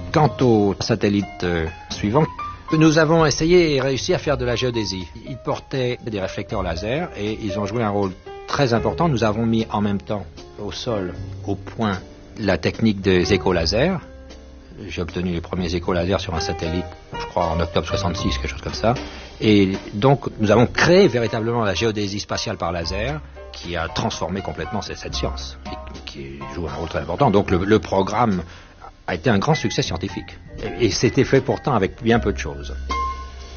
Quant au satellite suivant, nous avons essayé et réussi à faire de la géodésie. Ils portaient des réflecteurs laser et ils ont joué un rôle très important. Nous avons mis en même temps au sol, au point, la technique des écho-lasers. J'ai obtenu les premiers écho-lasers sur un satellite, je crois en octobre 66, quelque chose comme ça. Et donc nous avons créé véritablement la géodésie spatiale par laser qui a transformé complètement cette science et qui joue un rôle très important. Donc le programme a été un grand succès scientifique. Et c'était fait pourtant avec bien peu de choses.